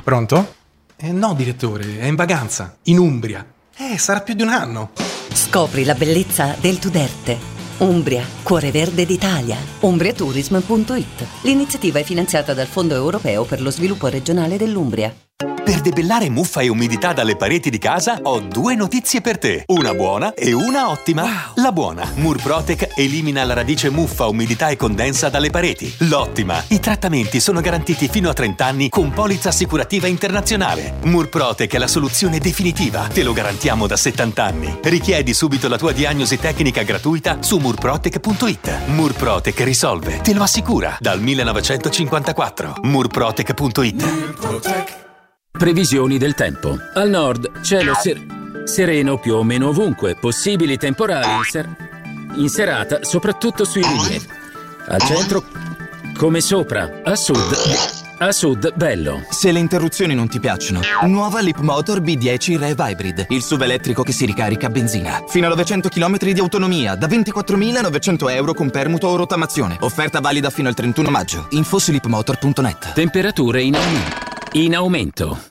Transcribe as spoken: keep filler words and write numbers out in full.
Pronto? Eh no, direttore, è in vacanza, in Umbria. Eh, sarà più di un anno. Scopri la bellezza del Tuderte. Umbria, cuore verde d'Italia. umbriatourism punto it. L'iniziativa è finanziata dal Fondo Europeo per lo Sviluppo Regionale dell'Umbria. Per debellare muffa e umidità dalle pareti di casa ho due notizie per te. Una buona e una ottima. Wow. La buona: Murprotec elimina la radice muffa, umidità e condensa dalle pareti. L'ottima: i trattamenti sono garantiti fino a trenta anni con polizza assicurativa internazionale. Murprotec è la soluzione definitiva. Te lo garantiamo da settanta anni. Richiedi subito la tua diagnosi tecnica gratuita su murprotec punto it. Murprotec risolve, te lo assicura, dal millenovecentocinquantaquattro. murprotec punto it. Murprotec. Previsioni del tempo. Al nord, cielo ser- sereno più o meno ovunque, possibili temporali in, ser- in serata, soprattutto sui rilievi. Al centro, come sopra. A sud, a sud, bello. Se le interruzioni non ti piacciono, nuova Leapmotor B dieci Rev Hybrid, il S U V elettrico che si ricarica a benzina. Fino a novecento chilometri di autonomia, da ventiquattromilanovecento euro con permuto o rottamazione. Offerta valida fino al trentuno maggio. Info su leapmotor punto net. Temperature in aumento. In aumento.